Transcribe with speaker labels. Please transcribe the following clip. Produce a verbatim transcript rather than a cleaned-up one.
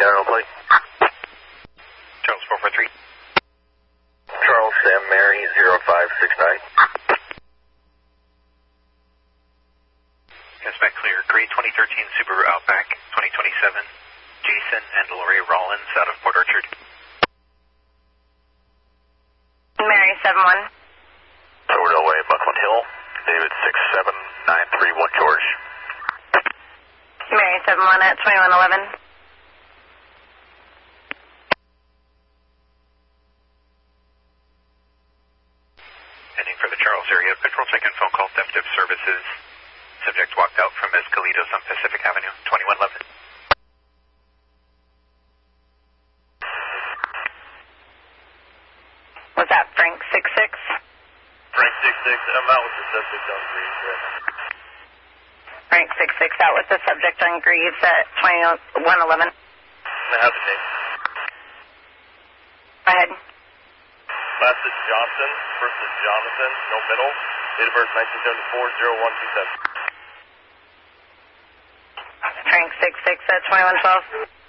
Speaker 1: General plate.
Speaker 2: Charles four four three.
Speaker 1: Charles Sam Mary zero five six nine.
Speaker 2: Back clear. Gray twenty thirteen Subaru Outback, twenty twenty-seven. Jason and Lori Rollins out of Port Orchard.
Speaker 3: Mary seven one.
Speaker 1: Silverdale Way, Buckland Hill. David six seven nine three one George.
Speaker 3: Mary seven one at twenty-one eleven.
Speaker 2: Heading for the Charles area. Patrol check and phone call theft of services. Subject walked out from Escalitos on Pacific Avenue, twenty-one eleven.
Speaker 3: Was that Frank six six?
Speaker 1: Frank six six, I'm out with the subject on Greaves right now.
Speaker 3: Frank six six out with the subject on Greaves at twenty-one eleven.
Speaker 1: I have the name.
Speaker 3: Go ahead.
Speaker 1: Last is Johnson, first is Jonathan, no middle. Date of birth nineteen seventy-four, zero one two seven.
Speaker 3: Frank six six at twenty-one twelve.